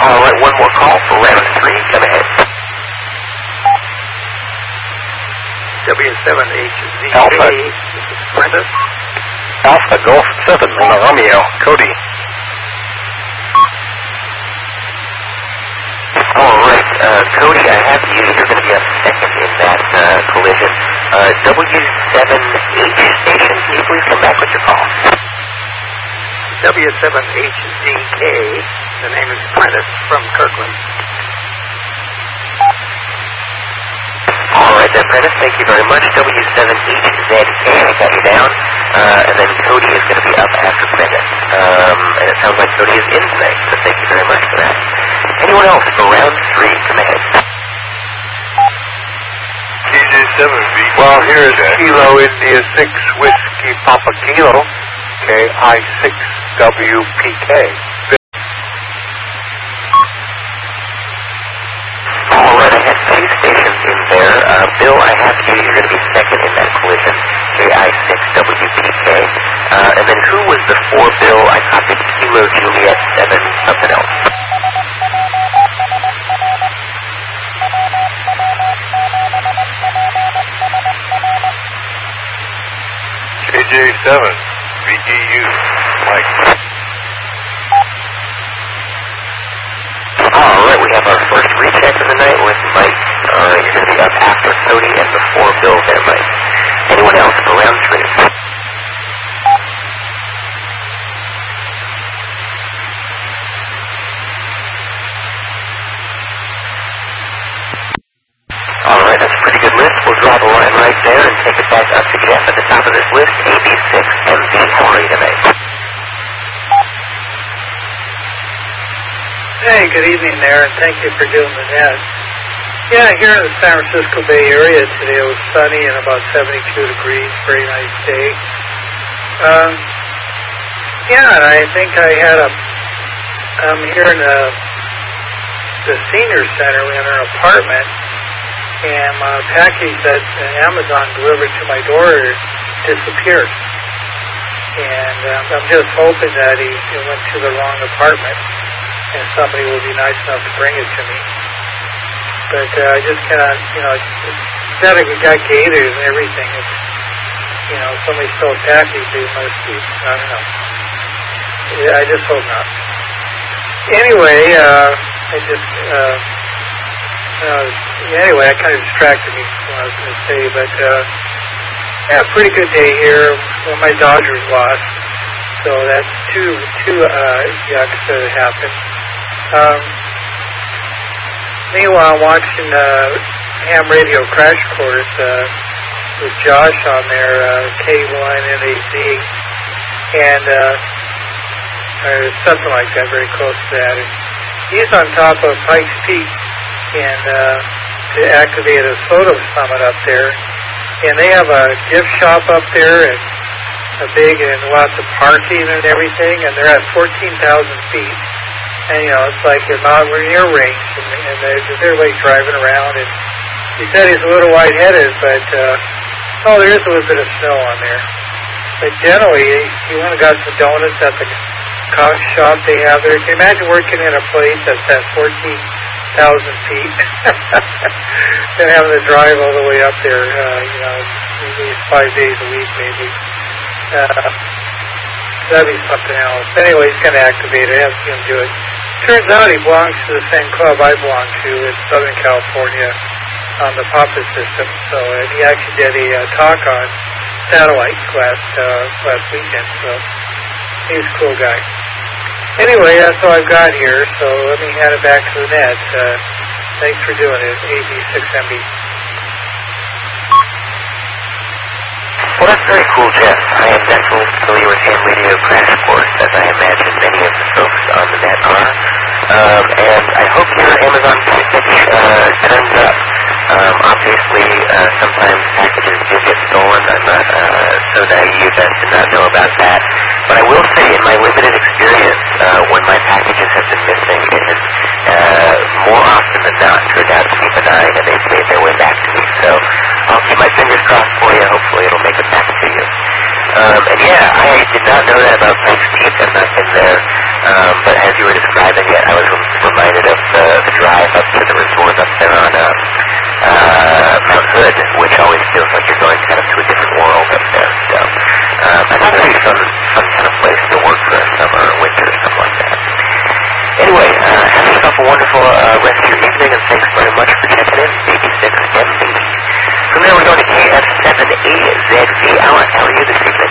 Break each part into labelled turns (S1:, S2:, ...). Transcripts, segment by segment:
S1: All right, one more call for round 3. Come ahead.
S2: W7HZK.
S3: Alpha.
S2: This is Prentice.
S3: Alpha Golf 7 in the Romeo. Cody.
S1: All right, Cody, I have you. You're going to be up second in that collision. W7H station, can you please come back with your call?
S2: W7HZK. The name is Prentice from Kirkland.
S1: All right, then, Prentice, thank you very much. W7HZK, I got you down. And then Cody is going to be up after Prentice. And it sounds like Cody is in tonight, so thank you very much for that. Anyone else for round 3? Come ahead.
S4: TJ7V. Well, here is Kilo India 6 Whiskey Papa Kilo, KI6WPK.
S1: All right, I had 2 stations in there. Bill, I have you. You're going to be second in that collision, KI6WPK. And then who was the 4 Bill? I copied Kilo Juliet 7 something else.
S4: KJ7 VDU. Mike.
S1: All right, we have our first recheck of the night with Mike. All right, you're going to be up after Cody and the 4 Bill there, Mike. Anyone else for round 3? All right, that's a pretty good list. We'll draw the line right there and take it back up to Jeff at the top of this list, AB6MV. How are you tonight?
S2: Hey, good evening there, and thank you for doing the net. Yeah, here in the San Francisco Bay Area today, it was sunny and about 72 degrees, very nice day. Yeah, and I think I had I'm here in the senior center in an apartment, and my package that Amazon delivered to my door disappeared. And I'm just hoping that it went to the wrong apartment, and somebody will be nice enough to bring it to me. But I just cannot, it got gated and everything. It's, somebody stole a package, they must be, I don't know. I just hope not. Anyway, anyway, it kind of distracted me from what I was going to say, but, yeah, pretty good day here. Well, my Dodgers lost, so that's two yucks that happened. Meanwhile, I'm watching Ham Radio Crash Course with Josh on there, K1NAZ, and or something like that, very close to that. And he's on top of Pikes Peak and to activate a photo summit up there. And they have a gift shop up there and and lots of parking and everything, and they're at 14,000 feet. And, it's like a near range, and they're like driving around. And he said he's a little white-headed, but, there is a little bit of snow on there. But generally, he went and got some donuts at the coffee shop they have there. Can you imagine working in a place that's at 14,000 feet and having to drive all the way up there, maybe 5 days a week, maybe. That'd be something else. Anyway, he's going to activate it. I haven't seen him do it. Turns out he belongs to the same club I belong to in Southern California on the PAPA system. So he actually did a talk on satellites last weekend. So he's a cool guy. Anyway, that's all I've got here. So let me hand it back to the net. Thanks for doing it, AB6MB.
S1: Well, that's very cool, Jeff. I am definitely familiar with Ham Radio Crash Course, as I imagine many of the folks on the net are. And I hope your Amazon package turns up. Obviously, sometimes packages do get stolen. I'm not so naive as to not know about that. But I will say, in my limited experience, when my packages have been missing, it has more often than not turned out to be benign, and they've made their way back to me. So I'll keep my fingers crossed for you. Hopefully it'll make it back to you. And yeah, I did not know that about Pikes Peak. I've not been there. But as you were describing it, I was reminded reminded of the drive up to the resort up there on Mount Hood, which always feels like you're going kind of to a different world up there. So I think it'd be a fun kind of place to work for a summer or winter or something like that. Anyway, have yourself a wonderful rest of your evening, and thanks very much for checking in, 86MB. From there, we're going to KF7AZV. Alan, how are you this evening?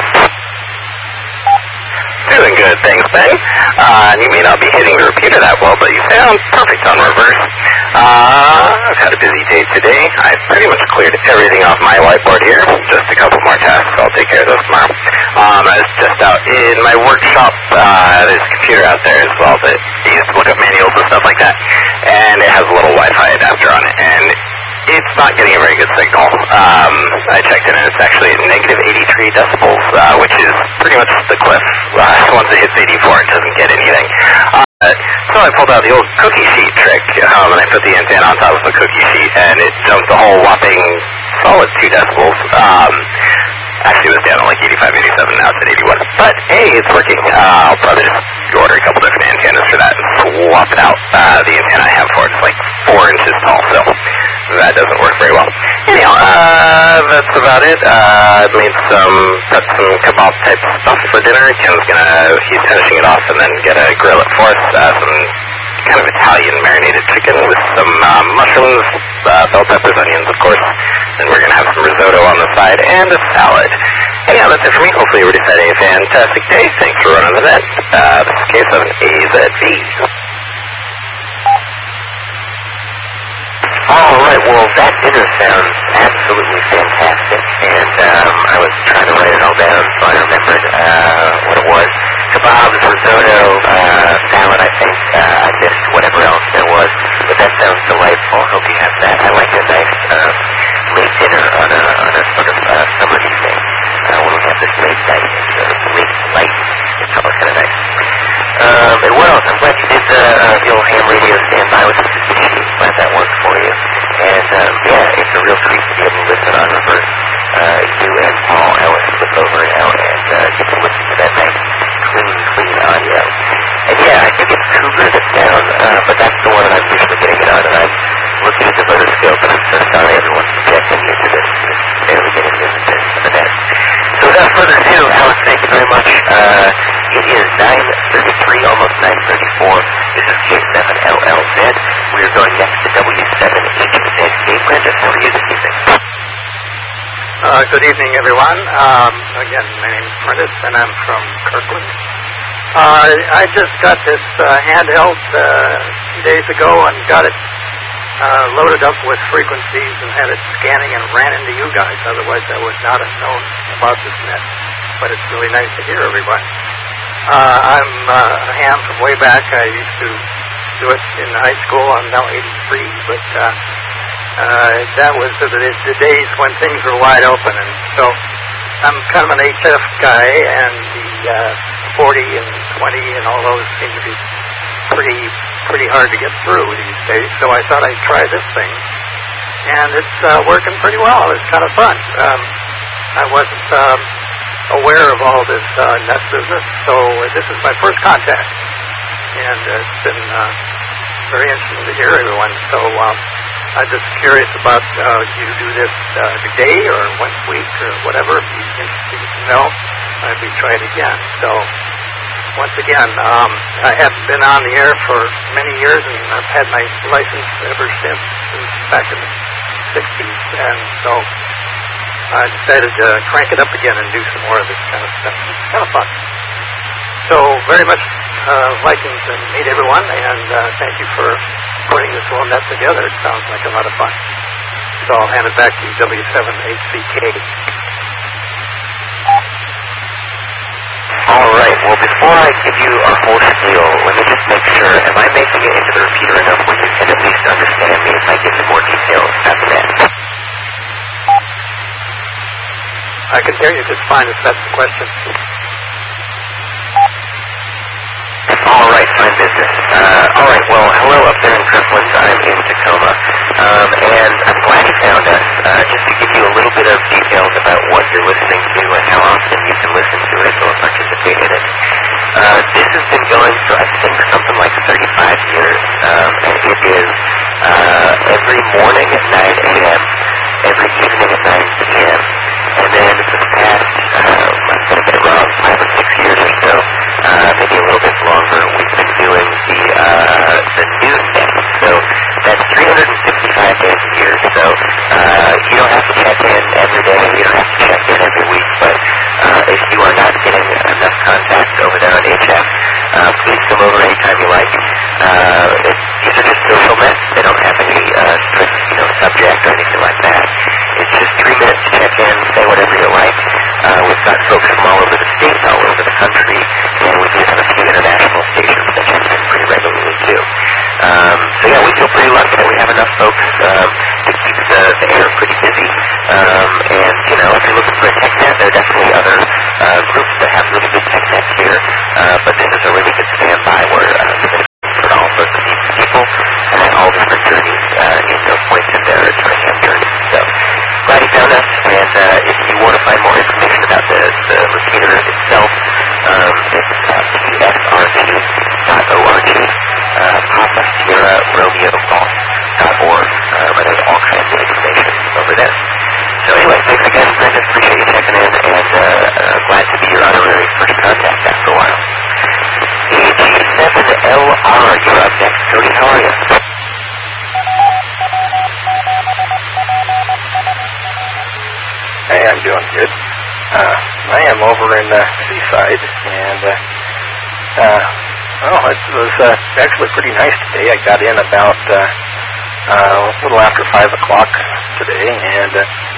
S3: Doing good, thanks, Ben. You may not be hitting the repeater that well, but you sound perfect on reverse. I've had a busy day today. I've pretty much cleared everything off my whiteboard here. Just a couple more tasks. I'll take care of those tomorrow. I was just out in my workshop. There's a computer out there as well that you use to look up manuals and stuff like that. And it has a little Wi-Fi adapter on it. And it's not getting a very good signal. I checked it, and it's actually at negative 83 decibels, which is pretty much the cliff. Once it hits 84, it doesn't get anything. So I pulled out the old cookie sheet trick, and I put the antenna on top of the cookie sheet, and it jumped a whole whopping solid 2 decibels. Actually, it was down to like 85, 87, now it's at 81. But, hey, it's working. I'll probably just order a couple different antennas for that and swap it out. The antenna I have for it is like 4 inches tall, so that doesn't work very well. Anyhow, that's about it. Cut some kebab type stuff for dinner. He's finishing it off and then gonna grill it for us. Some kind of Italian marinated chicken with some mushrooms, bell peppers, onions, of course. And we're gonna have some risotto on the side and a salad. Anyhow, that's it for me. Hopefully everybody's had a fantastic day. Thanks for running the net. This is K7AZV.
S1: All right, well, that dinner sounds absolutely fantastic, and I was trying to write it all down so I remembered what it was. Kebabs, risotto, salad, I think. I missed whatever else there was, but that sounds delightful. Hope you have that. I like a nice late dinner on a sort of summer evening when we have this late night, late light. It's almost kind of nice. And what else? I'm glad you did the old ham radio standby with the cookie sheet. Glad that worked for you. And, yeah, it's a real treat to be able to listen on reverse. You and Paul Ellis flip over now and get to listen to that nice, clean audio. And, yeah, I think it's Cougar that's down, but that's the one that I'm usually getting it on, and I'm looking at the rotoscope, and I'm so sorry everyone's projecting into this. It's barely getting into the net. So without further ado, Alex, thank you very much. It is 9:33, almost 9:34. This is K7LLZ. We are going next to W7HZV. Brendan, how are you this evening?
S5: Good evening, everyone. Again, my name is Prentice, and I'm from Kirkland. I just got this handheld a few days ago and got it loaded up with frequencies and had it scanning and ran into you guys. Otherwise, I would not have known about this net. But it's really nice to hear everyone. I'm a ham from way back. I used to do it in high school. I'm now 83, but that was the days when things were wide open. And so I'm kind of an HF guy, and the 40 and 20 and all those seem to be pretty hard to get through these days. So I thought I'd try this thing, and it's working pretty well. It's kind of fun. I wasn't aware of all this net business, so this is my first contact, and it's been very interesting to hear everyone. So I'm just curious about do you do this every day or once a week or whatever? If you're interested to know, I'd be trying again. So once again, I haven't been on the air for many years, and I've had my license ever since back in the 60s, and so I decided to crank it up again and do some more of this kind of stuff. It's kind of fun. So very much liking to meet everyone, and thank you for putting this little net together. It sounds like a lot of fun. So I'll hand it back to W7HCK.
S1: All right. Well, before I give you our whole spiel, let me just make sure, am I making it into the repeater enough where you can at least understand me if I give you more details about the net?
S5: I can hear you just fine if that's the question.
S1: All right, fine business. All right, well, hello up there in Kirkland. I'm in Tacoma, and I'm glad you found us. Just to give you a little bit of details about what you're listening to and how often you can listen to it or participate in it. This has been going for, I think, something like 35 years.
S3: over in Seaside, and it was actually pretty nice today. I got in about a little after 5 o'clock today, and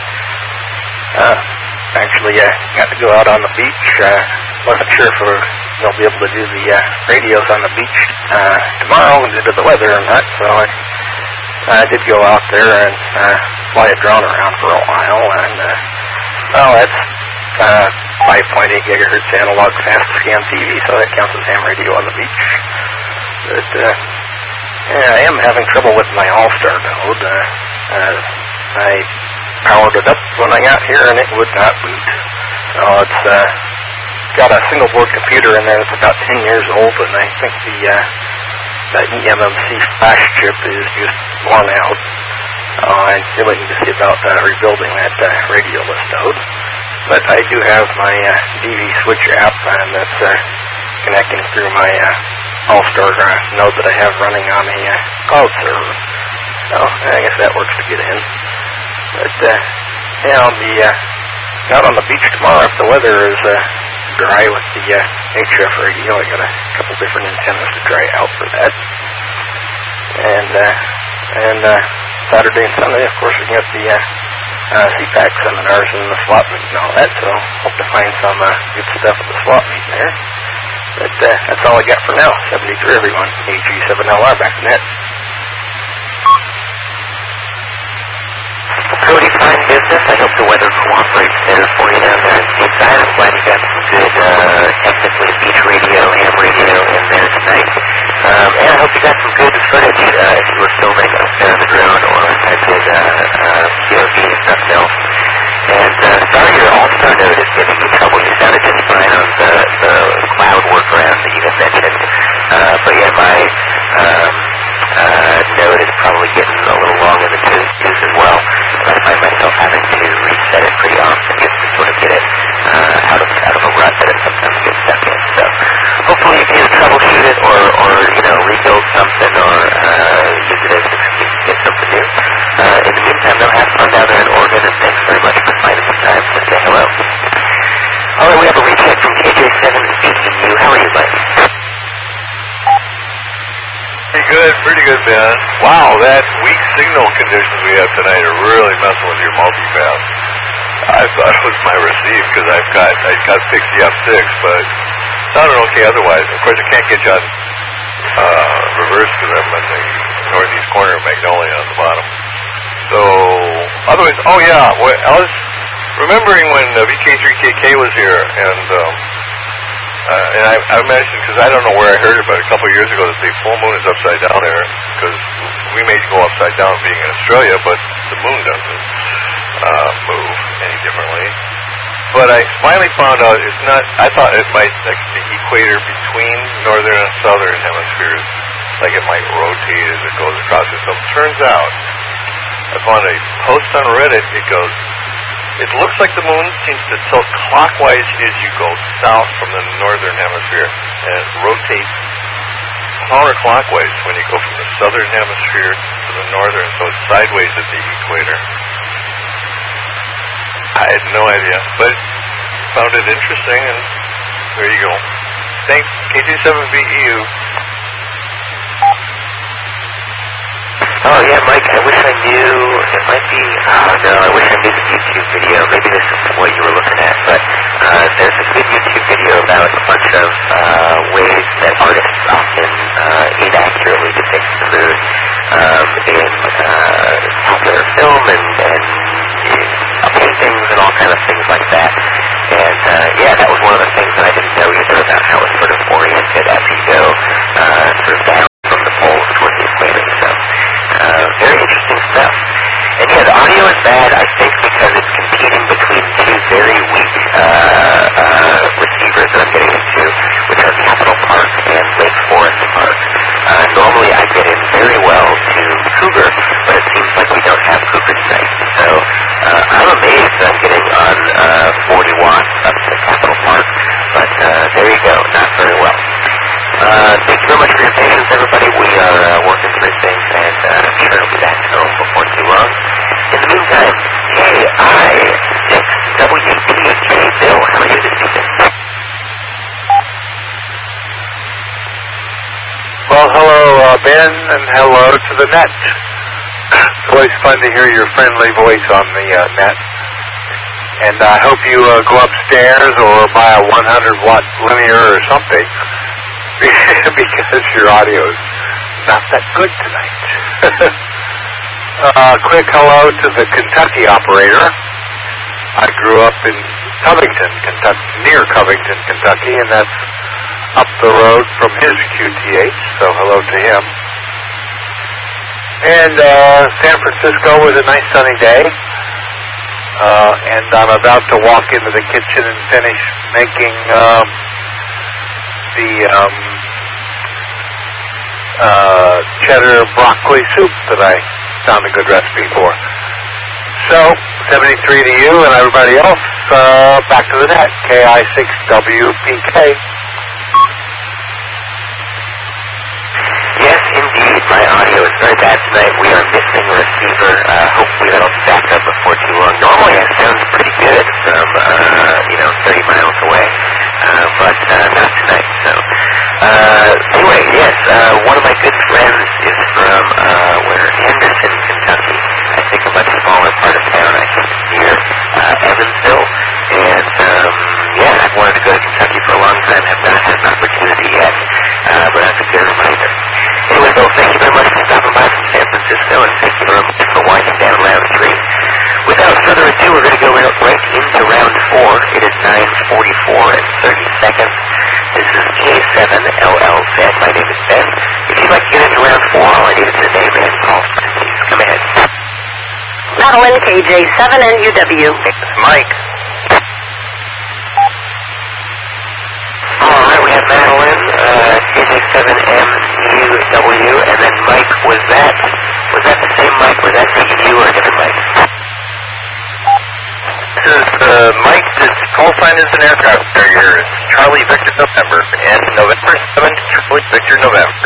S3: actually got to go out on the beach. Wasn't sure if we'll be able to do the radios on the beach tomorrow due to the weather or not, so I did go out there and fly a drone around for a while, and that's 5.8 gigahertz analog fast scan TV, so that counts as ham radio on the beach. But I am having trouble with my All-Star node. I powered it up when I got here, and it would not boot. So it's got a single board computer in there that's about 10 years old, and I think the eMMC flash chip is just worn out. I really need to see about rebuilding that radio list node. But I do have my DV switch app that's connecting through my All-Star node that I have running on a cloud server. So I guess that works to get in. But I'll be out on the beach tomorrow if the weather is dry with the HF radio. I got a couple different antennas to try out for that. And Saturday and Sunday, of course, we got the CPAC seminars and the swap meet and all that, so hope to find some good stuff at the swap meet there. But that's all I got for now. 73 everyone. AG7LR back to net.
S1: Cody, fine business. I hope the weather cooperates better for you down there in Seaside. I'm glad you got some good, technically beach radio, ham radio in there tonight. And I hope you got some good footage if you were filming up there on the drone or a good POV and nothing else. And sorry your All-Star node is giving you trouble. You sounded just fine on the cloud workaround that you had mentioned. But yeah, my node is probably getting a little long in the tooth as well. I find myself having to reset it pretty often just to sort of get it out of a rut that it sometimes gets stuck in. So hopefully you can either troubleshoot it or rebuild something or use it as an excuse to get something new. In the meantime, though, have fun down there in Oregon, and thanks very much for finding some time to say hello. All right, we have a recheck from KJ7BEU. How are you, Mike?
S4: Pretty good, Ben. Wow, that weak signal conditions we have tonight are really messing with your multipath. I thought it was my receive because I got fixed the F6, but sounded okay otherwise. Of course, I can't get you on reverse because I'm in the northeast corner of Magnolia on the bottom. So, otherwise, I was remembering when VK3KK was here, and I mentioned, because I don't know where I heard it, but a couple of years ago that the full moon is upside down there, because we may go upside down being in Australia, but the moon doesn't move any differently. But I finally found out it's not, I thought it might, like the equator between northern and southern hemispheres, like it might rotate as it goes across itself. Turns out, I found a post on Reddit, it looks like the moon seems to tilt clockwise as you go south from the northern hemisphere, and it rotates counterclockwise when you go from the southern hemisphere to the northern, so it's sideways at the equator. I had no idea, but found it interesting, and there you go. Thanks, KJ7BEU.
S1: Oh yeah, Mike, I wish I knew, it might be, I wish I knew the YouTube video. Maybe this is what you were looking at, but there's a good YouTube video about a bunch of ways that artists often inaccurately depict the moon in popular film and paintings and all kind of things like that. And that was one of the things that I didn't know either about how it's sort of oriented as you go sort of down from the poles toward the equator. So very interesting stuff. And yeah, the audio is bad, I think, because it's competing between two very weak receivers that I'm getting into, which are Capitol Park and Lake Forest Park.
S6: hello, Ben, and hello to the net. It's always fun to hear your friendly voice on the net. And I hope you go upstairs or buy a 100-watt linear or something, because your audio's not that good tonight. Quick hello to the Kentucky operator. I grew up in Covington, Kentucky, near Covington, Kentucky, and that's up the road from his QTH, so hello to him. And San Francisco was a nice sunny day, and I'm about to walk into the kitchen and finish making the cheddar broccoli soup that I found a good recipe for. So, 73 to you and everybody else, back to the net, KI6WPK.
S1: Yes, indeed. My audio is very bad tonight. We are missing a receiver. Hopefully that'll stack up before too long. Normally it sounds pretty good from, 30 miles away. But not tonight. So, anyway, yes, one of my good friends is from, Henderson, Kentucky. I think a much smaller part of town. I think near, Evansville. And, I've wanted to go to Kentucky for a long time. Have not had an opportunity yet. But that's a good reminder. Anyway, Bill, thank you very much for stopping by from San Francisco, and thank you very much for winding down round 3. Without further ado, we're going to go right into round 4. It is 9:44 and 30 seconds. This is K7LLZ. My name is Ben. If you'd like to get into round 4, all I need is your name and call. Please come ahead.
S7: Madeline, KJ7NUW.
S1: Mike. All right, we have Madeline, KJ7MUW, and then Mike. Was that the same Mike? Was that you or a different Mike?
S3: This is Mike. This call sign is an aircraft carrier. It's Charlie Victor November, and November 7th, Charlie Victor November.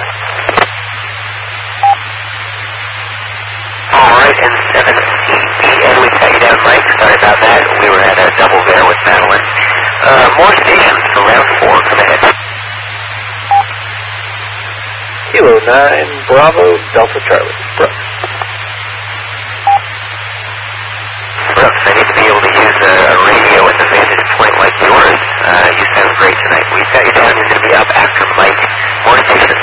S1: All right, and 7EPN, we cut you down, Mike. Sorry about that. We were at a double there with Madeline. More stations for round 4. Come ahead.
S6: Kilo 9, Bravo, Delta Charlie. Brooks.
S1: Brooks, I need to be able to use a radio with a vantage point like yours. You sound great tonight. We cut you down. You're going to be up after Mike. More stations.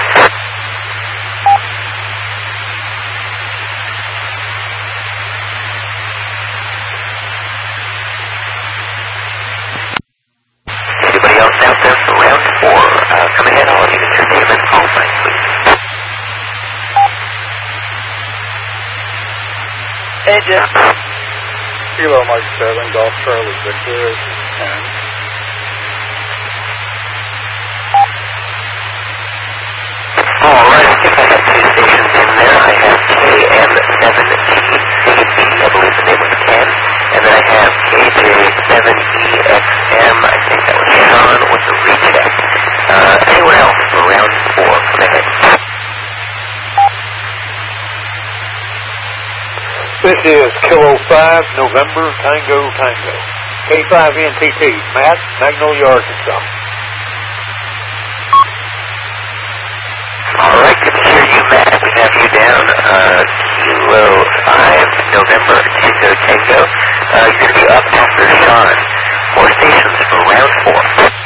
S1: Anybody else out there for round 4? Come ahead. All I need is your name and call sign, please.
S2: Hey, Jeff.
S6: Kilo Mike 7, Golf Charlie Victor, 10.
S1: All right, I think I have 2 stations in there. I have KM7TCB, I believe the name was Ken, and then I have KJ7EXM, I think that was Sean with the recheck. Anyone else for round 4? Come ahead.
S6: This is Kilo 5, November, Tango, Tango. K5NTT, Matt, Magnolia, Arkansas.
S1: All right, good to hear you, Matt. We have you down. Kilo 5, November, Tango, Tango. You're going to be up after Sean. More stations for round 4.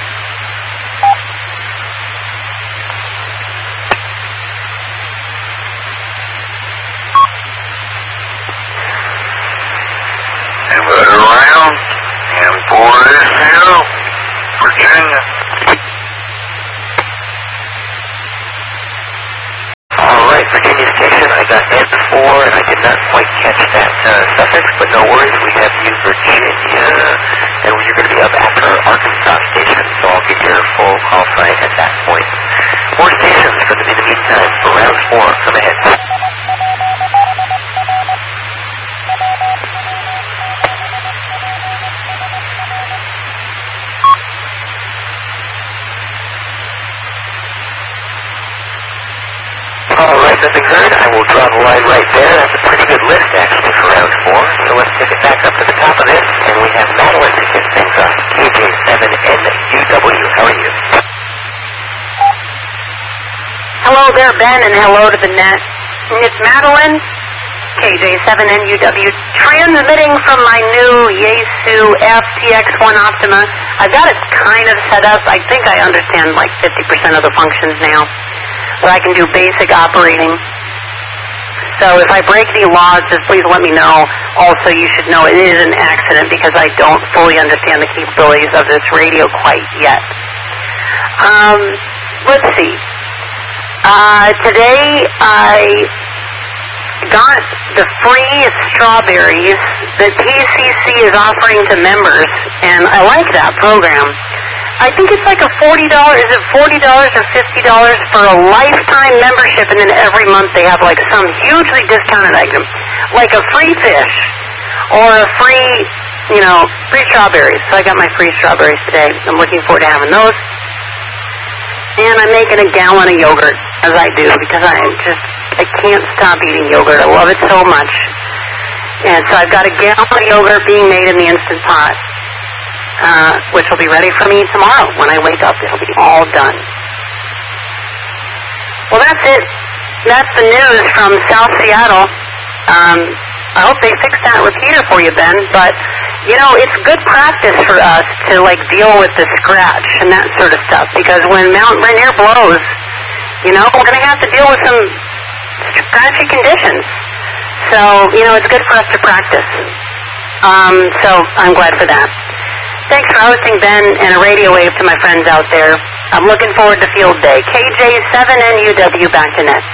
S3: Around, and 4 is here, Virginia.
S1: All right, Virginia Station, I got N4, and I did not quite catch that suffix, but no worries, we have you, Virginia, and you're going to be up after our Arkansas station, so I'll get your full call sign at that point. More stations in the meantime for round 4. Come ahead. All right, nothing heard. I will draw the line right there. That's a pretty good list, actually, for round 4. So let's pick it back up to the top of this, and we have Madeline to kick things off. KJ7NUW, how are you?
S7: Hello, Hello there, Ben, and hello to the net. It's Madeline, KJ7NUW, transmitting from my new Yaesu FTX1 Optima. I've got it kind of set up. I think I understand like 50% of the functions now, but I can do basic operating. So if I break any laws, just please let me know. Also, you should know it is an accident because I don't fully understand the capabilities of this radio quite yet. Let's see. Today I got the free strawberries that TCC is offering to members, and I like that program. I think it's like a $40, is it $40 or $50 for a lifetime membership, and then every month they have like some hugely discounted item, like a free fish or a free, free strawberries. So I got my free strawberries today. I'm looking forward to having those. And I'm making a gallon of yogurt, as I do, because I can't stop eating yogurt. I love it so much. And so I've got a gallon of yogurt being made in the Instant Pot, which will be ready for me tomorrow. When I wake up, it'll be all done. Well, that's it. That's the news from South Seattle. I hope they fix that repeater for you, Ben, but it's good practice for us to deal with the scratch and that sort of stuff, because when Mount Rainier blows, we're going to have to deal with some scratchy conditions. So, it's good for us to practice. So I'm glad for that. Thanks for hosting, Ben, and a radio wave to my friends out there. I'm looking forward to Field Day. KJ7NUW, back to net.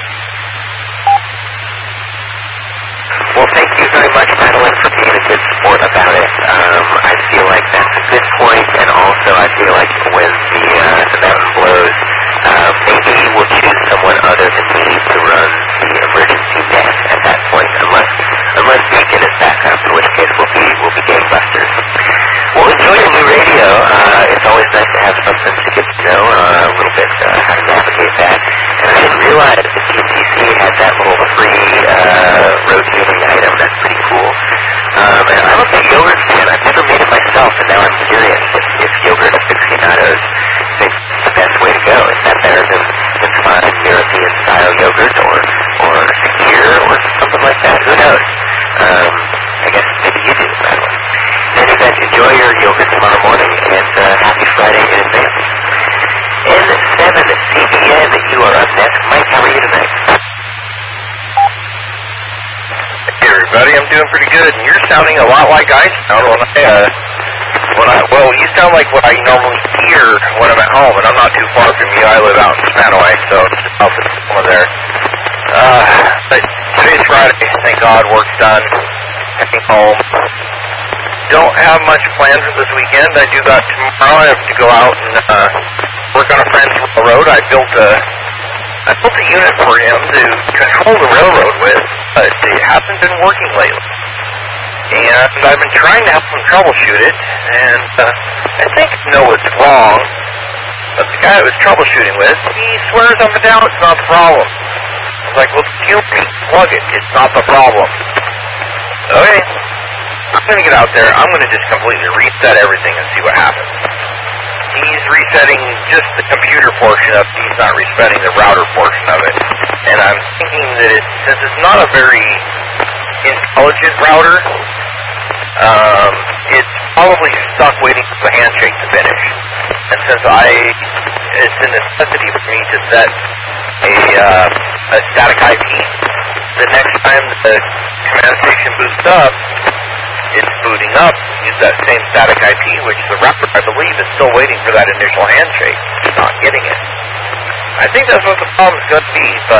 S1: Well, thank you very much, Madeline, for being a good sport about it. I feel like that's a good point, and also I feel like when the mountain blows, maybe we'll choose someone other than me to run the emergency net at that point, unless Beacon is back up, in which case we'll be gangbusters. Well, enjoy your new radio. It's always nice to have something to get to know a little bit how to navigate that. And I didn't realize that TCC had that little free rotating item. That's pretty cool. And I'm a big yogurt fan. I've never made it myself, and now I'm curious if yogurt aficionados think it's the best way to go. Is that better than fine European-style yogurt or Sakir or something like that? Who knows? I guess maybe you do, Madeline. In any event, enjoy your yogurt tomorrow morning, and happy Friday in advance. N7CBN, you are up next. Mike, how are you tonight?
S3: Hey everybody, I'm doing pretty good, and you're sounding a lot like I sound well, you sound like what I normally hear when I'm at home, and I'm not too far from you. I live out in Spanaway, so I'll put someone there. But today's Friday, thank God, work's done, heading home. Don't have much planned for this weekend. I do got tomorrow. I have to go out and work on a friend's railroad. I built a unit for him to control the railroad with, but it hasn't been working lately. And I've been trying to help him troubleshoot it, and I think I know what's wrong, but the guy I was troubleshooting with, he swears up and down it's not the problem. I was like, well, you plug it. It's not the problem. Okay. I'm going to get out there. I'm going to just completely reset everything and see what happens. He's resetting just the computer portion of it. He's not resetting the router portion of it. And I'm thinking that since it's not a very intelligent router, it's probably stuck waiting for the handshake to finish. And since it's a necessity for me to set a static IP, the next time the command station boots up, it's booting up, use that same static IP, which the router, I believe, is still waiting for that initial handshake. It's not getting it. I think that's what the problem's going to be, but